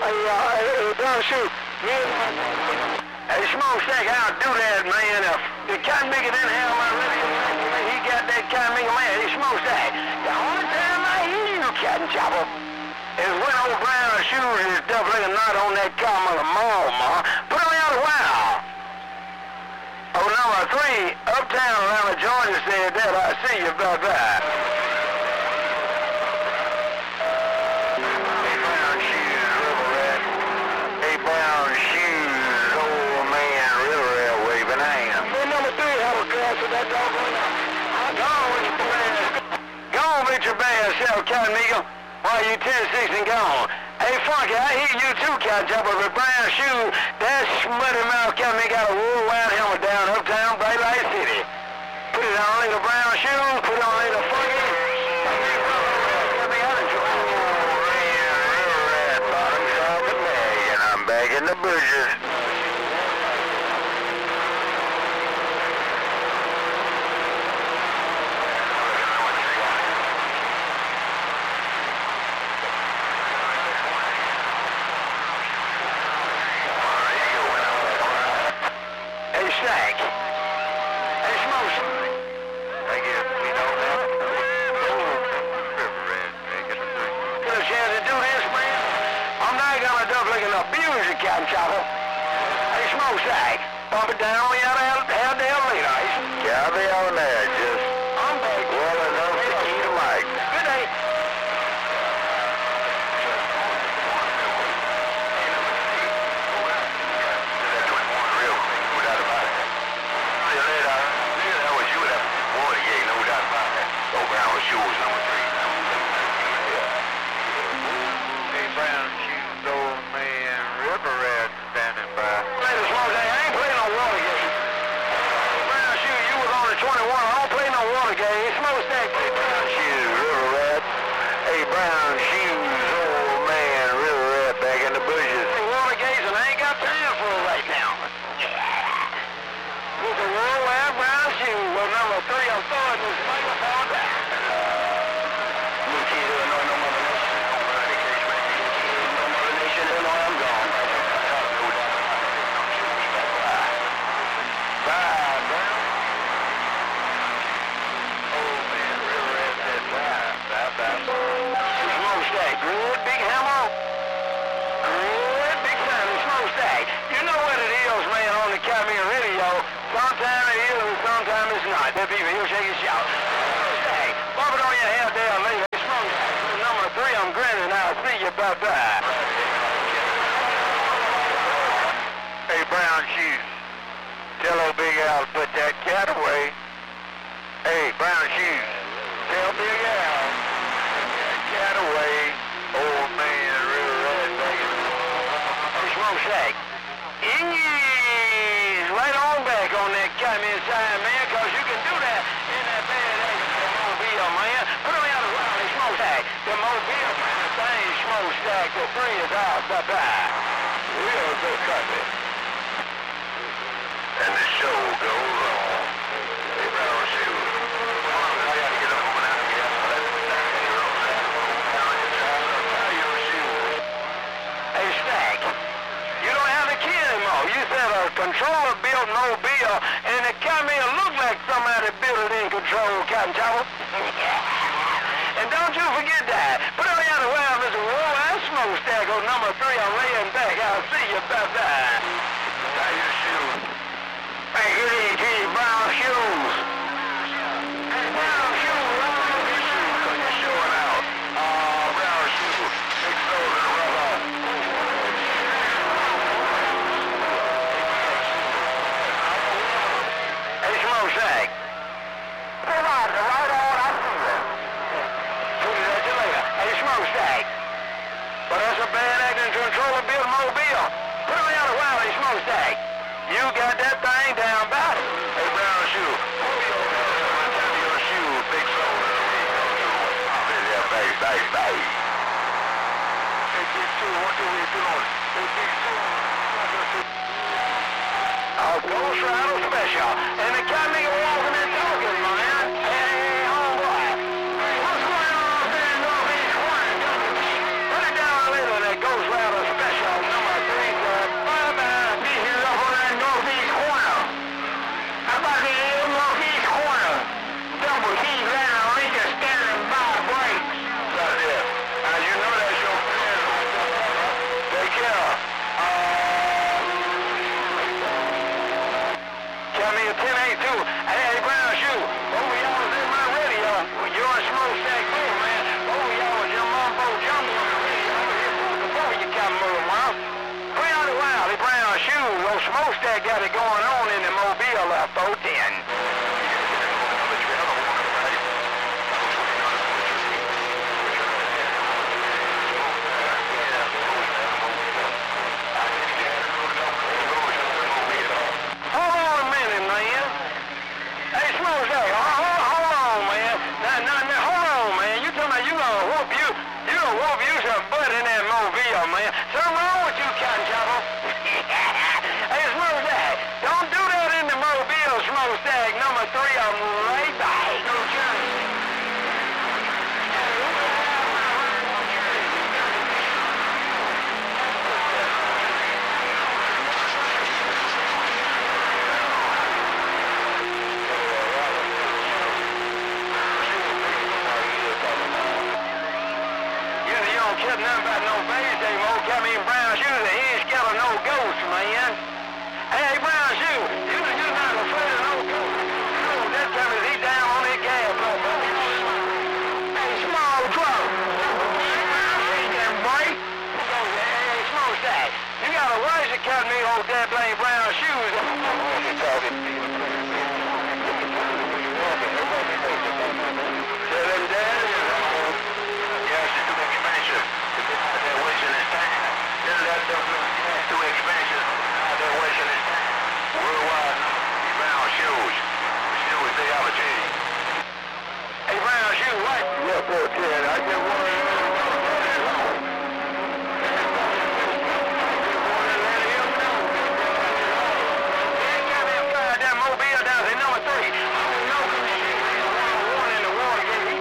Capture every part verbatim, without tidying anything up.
Hey, uh, hey, Brown Shoe. Hey, Smokestack, how do that, man? Uh, the Cotton Picker didn't have my radio. He got that Cotton Picker, man. Hey, Smokestack, the only time I hear you, Cotton Chopper, is when old Brown Shoes is doubling a knot on that column of the mall, ma. Put on out a while. Oh, number three, Uptown Atlanta, Georgia said that. I see you about that. Hey, Brown Shoes, River Rat. Hey, Brown Shoes, old man, River Rat waving hand. Hey, number three, have a glass of that dog on now. Go on with your bass. Go on with your bass, yourself, Cotton Eagle. Why, you ten six and gone. Hey, Funky, I hear you too, Cotton Chopper, but Brown Shoe, that smutty mouth Cotton got a worldwide helmet down uptown, Bright Light City. Put it on little Brown Shoe, put it on little Funky. And I'm back in the bushes. Stack. Hey, Smoke. Thank you. We know that. Get a chance to do this, man. I'm not gonna duplicate and abuse you, Cotton Chopper. Hey, Smoke Stack. Pump it down. We ought to have, have the elevator. Copy on there. Just. I'm back. Well enough to keep the mic. Good day. Shoes number three. Hey, Brown Shoes, old man, River Rat standing by. Play the small game. I ain't playing no Watergate. Brown Shoes, you was on the twenty-one. I don't play no Watergate. Smokestack. Hey, Brown Shoes, River Rat. Hey, Brown Shoes, old man, River Rat back in the bushes. Hey, Watergate, and I ain't got time for it right now. With the worldwide Brown Shoes, well, number three, I'm throwing this microphone down. Good big hammer. Good big time Smokestack. You know what it is, man, on the Cotton radio. Sometimes it is and sometimes it's not. That people, he'll shake his shout. Smokestack. Bump it on your head there later. Smokestack. Number three, I'm grinning. I'll see you about that. Hey, Brown Shoes. Tell old Big Al to put that cat away. Hey, Brown Shoes. Tell Big Al. Cat away. Old man, River Rat, back in the Smokestack. Ease right on back on that Cotton inside, man, because you can do that in that bad ass mobile, man. Put on out around the Smokestack. The mobile kind of thing, Smokestack, the three is out, bye-bye. Real good country. And the show goes on. Hey, Brown Shoes. I got to get a woman out of here. Hey, Stack, you don't have the key anymore. You said a controller built mobile, and it kind of looked like somebody built it in control, Cotton Chopper. And don't you forget that. Put on the other way, Mister Worldwide Smokestack on number three. I'm laying back. I'll see you about that. How you shoes? Hey, good evening to you, Brown Shoes. Hey, Brown Shoes, Brown Shoes, because you're showing out. Uh, Brown Shoes, big soul and rubber. Hey, Smokestack. Put it on, right on, I see that. Put it at you later. Hey, Smokestack. But that's a bad acting controller built mobile. Put it on the other while, hey, Smokestack. You got that thing down about it. Hey, Brown Shoe. Your shoe, big soul. Yeah, baby, baby, baby. Hey, big two, what do we do on it? Hey, big two. I'll go Shroud Special. And the guy nigga walking and talking, man. Hey, homeboy. What's going on there in Northeast Corner? Put it down a little, that Ghost Rider Special. Smokestack got it going on in the Mobile uh, four ten. Hold on a minute, man. Hey, Smokestack, hold, hold, hold on, man. Now, now, now, hold on, man. You talking about you gonna whoop you, you gonna whoop you some butt in that Mobile, man. Something wrong with you, Cotton Chopper. Hey, Smokestack, don't do that in the Mobile, Smokestack. Number three, I'm right back. Nothing about no babies anymore. Got me in brown shoes. He ain't scared of no ghosts, man. Hey, brown shoe, you you're not afraid of no ghosts. No, that time is he down on that gas, no Hey, small truck. Ain't that bright? Hey, Smokestack, you got a worse to cut me old that blame brown shoes. You talking? Tell him, Dad. Too expensive. They're wasting his time. Worldwide, brown shoes. Shoes, they have a change. Hey, brown shoe, what? Yeah, fourteen. I just want to... That Mobile down to number three. One in the water.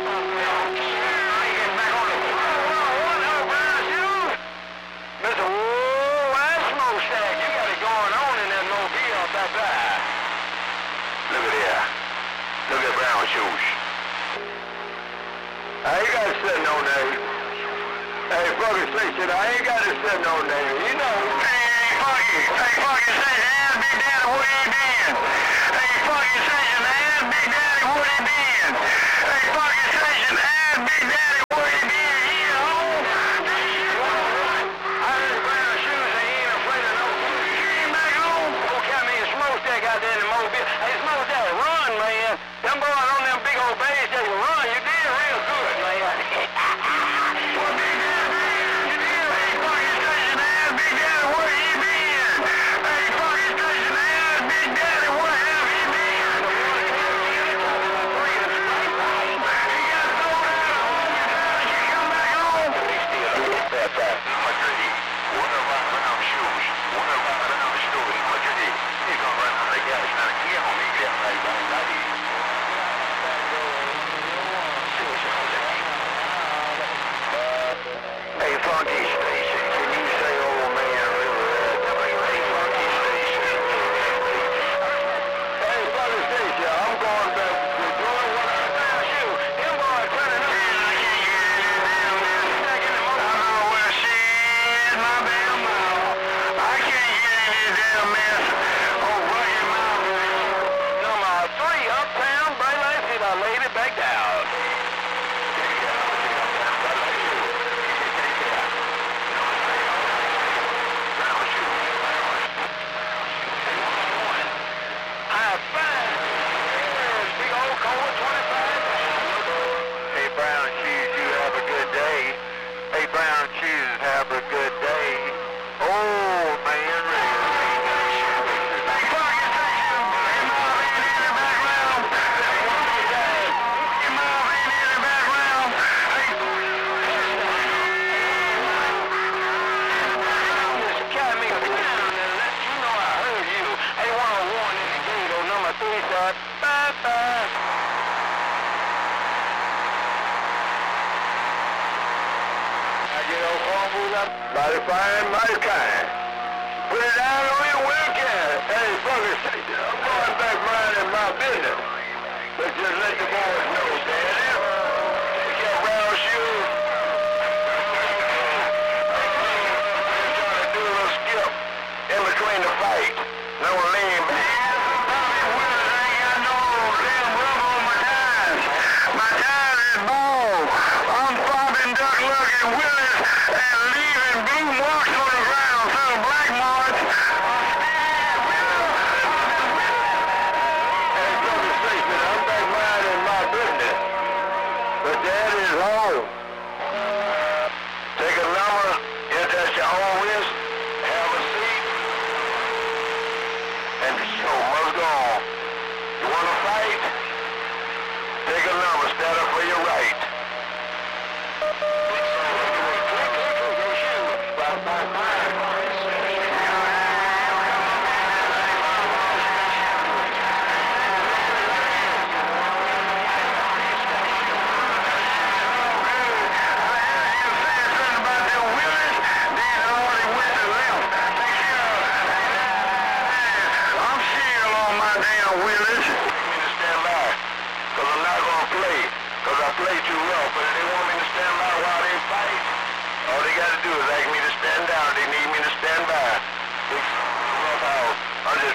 I ain't getting back on the... One, no, brown shoes. Mister Smokestack, you got it going on in that Mobile back there. Look at there. Look at brown shoes. I ain't got it sitting on there. Hey, fucking station, I ain't got it sitting on there. You know. Hey, fucking, hey, fucking station, ask Big Daddy where he been. Hey, fucking station, ask Big Daddy where he been. Hey, fucking station, ask Big Daddy where he been. He at home. I heard brown shoes, they ain't afraid of no food. You ain't back home? Okay, I mean, Smokestack out there in the Mobile. Hey, Smokestack, run, man. Them boys on them big old bays, they can run. You did real good, man. Well, Big Daddy, you did. Hey, fucking station, ask Big Daddy where he been. Hey, fucking station, ask Big Daddy where have he been. He got sold out of home. You come back home. He still up that fast. Number three, one of our brown shoes. One of our brown shoes. Number three, he's gonna run on the gas. Now, he ain't gonna make that right back. Not easy. Hey, Funky Station, can you say old man River? Hey, Funky Station. Hey, Funky Station, I'm going back to doing what I found you. Them boys turning up. Man, I can't get in damn man. Stuck in the motor. I don't know where she is, my damn mouth. I can't get in this damn mess. Oh, fucking mouth. Number three, Uptown, bright lights, and I laid it back down. Hey, brown shoes, you have a good day. Hey, brown shoes, have a good day. Oh, man, really. Hey, fucking station. Hey, Marvin in the background. Hey, Marvin in the background. Hey, just got me down and let you know I heard you. Hey, one oh one in the gate on number three, sir. Bye-bye. Mighty fine, mighty kind. Put it down on your weekend. Hey, fucking station, I'm going back minding my business. But just let the boys know, Daddy. Take your brown shoes. Just trying to do a little skip in between the fight. No lean back. My tires is bald. I'm popping duck looking Willis and leaving blue marks on the ground through black marks.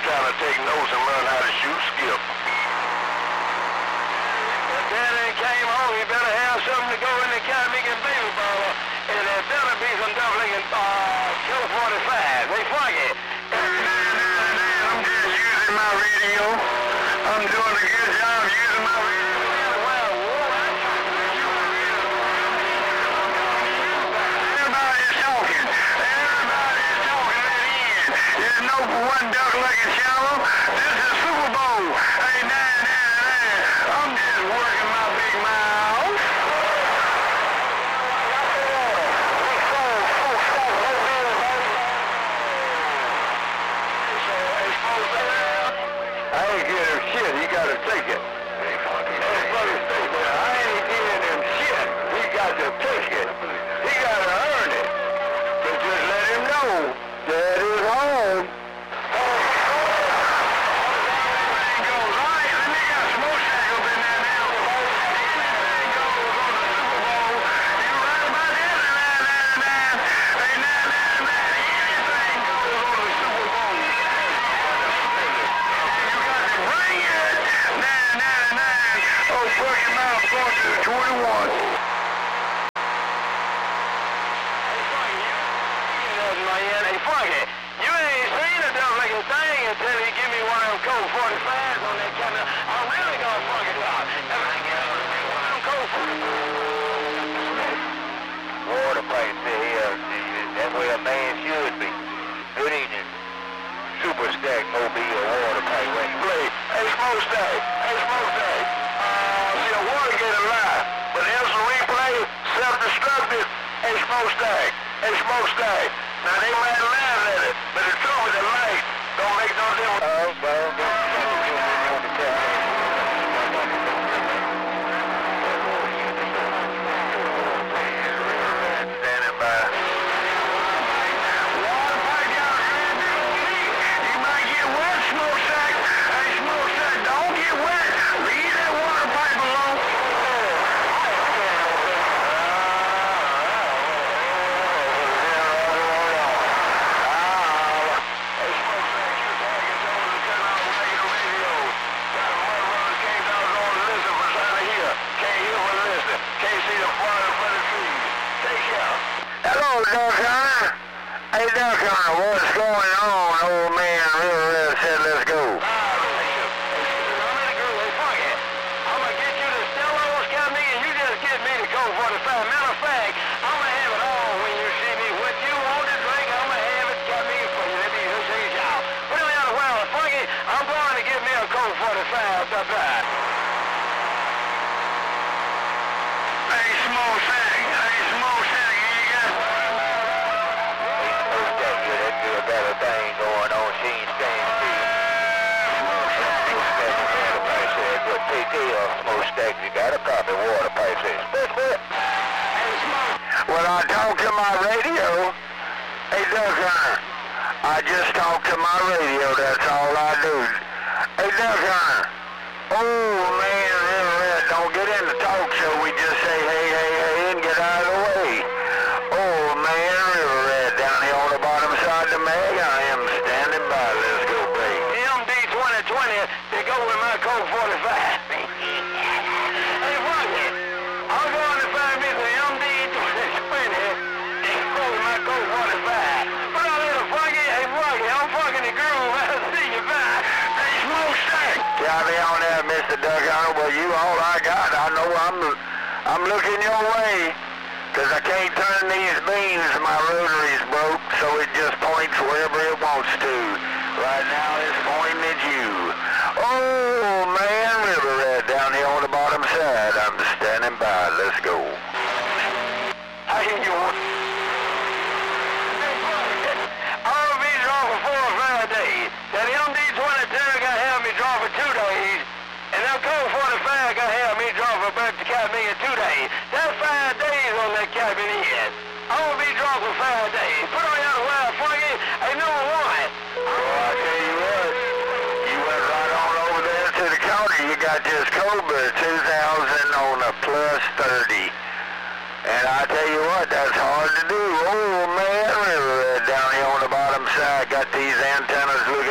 trying to take notes and learn how to shoot skip. If Daddy came home, he better have something to go in the Academy and baby ball, and there better be some doubling in uh, Kill forty-five. They fuck it. I'm just using my radio. I'm doing a good job using my radio. Well, everybody's talking. Everybody's talking at the end. There's no one duck-looking channel. This is Super Bowl. Hey, nah, nah, nah. I'm just working my big mouth. I ain't giving him shit. He got to take it. I ain't giving him shit. He got to take it. He got to earn it. But just let him know that is home. twenty-one. Hey, fuck it. You ain't seen a double-legged thing until he give me one of them Colt forty-fives on that camera. I'm really gonna fuck it up. If I get one of them Colt forty-fives. Water pipe here. That's where a man should be. Good evening. Super Stack Mobile water pipe. Play. Hey, Smokestack. Hey, Smokestack. Uh, see, a water get alive. But instant replay, self-destructive, a smokestack, a smokestack. Now they might laugh at it, but the truth is the light don't make no difference. Oh, well, standing by. Water pipe down here, you might get wet, smokestack. Hey, smokestack, don't get wet. Leave that water pipe alone. Hello, Duck Hunter. Hey, Duck Hunter, what's going on? Old man River said, let's go. I'm in a groove. Hey, fuck it. I'm going to get you the Stellos, got me, and you just get me the Colt forty-five. Matter of fact, I'm going to have it all when you see me. What you want to drink, I'm going to have it. Got me for you. Let me see y'all. Really out of well, fuck it. I'm going to get me a Colt forty-five. Bye-bye. Hey, small sack. Hey, small sack. Better thing going on, she ain't staying still. But take care, smokestack, you got a copy water pipe says, well, I talk to my radio. Hey, Duck Hunter, I just talk to my radio, that's all I do. Hey, Duck Hunter, oh, man, don't get in the talk show, we just say hey, hey, hey, and get out of the way. Oh, man, River Red down here on the bottom side of the mag, I am standing by. Let's go, baby. M D twenty twenty, they go with my Colt forty-five. Hey, fuck it. I'm going to find me the M D twenty twenty, they go with my Colt forty-five. But I little fuck it, hey, fuck it, I'm fucking the groove, I'll see you, bye. Hey, smokestack. Got me on there, Mister Duck Hunter, well, you all I got. I know I'm, I'm looking your way. Cause I can't turn these beams, my rotary's broke, so it just points wherever it wants to. Right now it's pointing at you. Oh man, River Red down here on the bottom side. I'm standing by. Let's go. How you doing? I'll be drawn for four or five days. That M D twenty-two got to have me draw for two days. And that Colt forty-five got to have me draw for back to Cabin in two days. That's five days on that Cabin in. I'm going to be drawn for five days. Put on your wild funky. Hey, number one. Well, I tell you what. You went right on over there to the counter. You got this Cobra two thousand on a plus thirty. And I tell you what, that's hard to do. Oh, man, River Red down here on the bottom side. Got these antennas looking